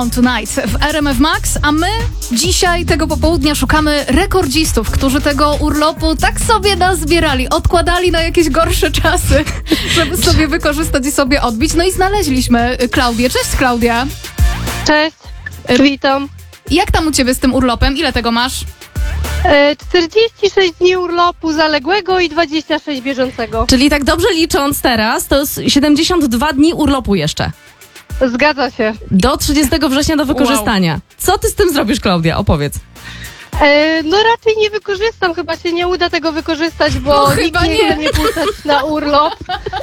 On Tonight w RMF Max, a my dzisiaj tego popołudnia szukamy rekordzistów, którzy tego urlopu tak sobie nazbierali, odkładali na jakieś gorsze czasy, żeby sobie wykorzystać i sobie odbić. No i znaleźliśmy Klaudię. Cześć, Klaudia. Cześć, witam. Jak tam u ciebie z tym urlopem? Ile tego masz? 46 dni urlopu zaległego i 26 bieżącego. Czyli tak dobrze licząc teraz, to jest 72 dni urlopu jeszcze. Zgadza się. Do 30 września do wykorzystania. Wow. Co ty z tym zrobisz, Klaudia? Opowiedz. No raczej nie wykorzystam, chyba się nie uda tego wykorzystać, bo nikt nie chce mnie puszczać na urlop.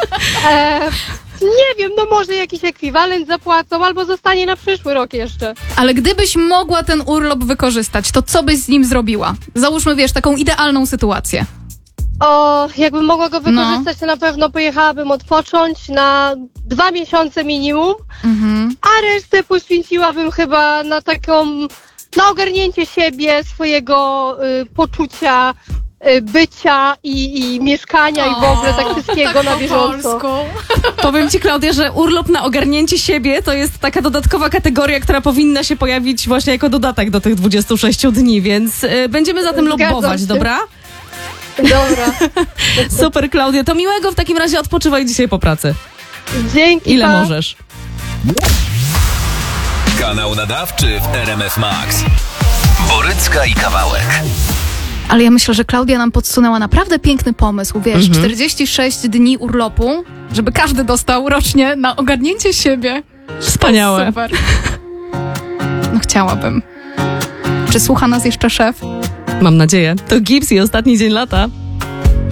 Nie wiem, no może jakiś ekwiwalent zapłacą, albo zostanie na przyszły rok jeszcze. Ale gdybyś mogła ten urlop wykorzystać, to co byś z nim zrobiła? Załóżmy, wiesz, taką idealną sytuację. Jakbym mogła go wykorzystać, to na pewno pojechałabym odpocząć na 2 miesiące minimum, a resztę poświęciłabym chyba na ogarnięcie siebie, swojego poczucia bycia i mieszkania i w ogóle tak wszystkiego tak na bieżąco. Powiem ci, Klaudia, że urlop na ogarnięcie siebie to jest taka dodatkowa kategoria, która powinna się pojawić właśnie jako dodatek do tych 26 dni, więc będziemy za tym lobbować, dobra? Dobra. Super, Klaudia. To miłego w takim razie, odpoczywaj dzisiaj po pracy. Dzięki. Ile możesz. Kanał nadawczy w RMF Max. Borycka i Kawałek. Ale ja myślę, że Klaudia nam podsunęła naprawdę piękny pomysł, wiesz, 46 dni urlopu, żeby każdy dostał rocznie na ogarnięcie siebie. Wspaniałe. Super. No chciałabym. Czy słucha nas jeszcze szef? Mam nadzieję. To Gibbs i ostatni dzień lata.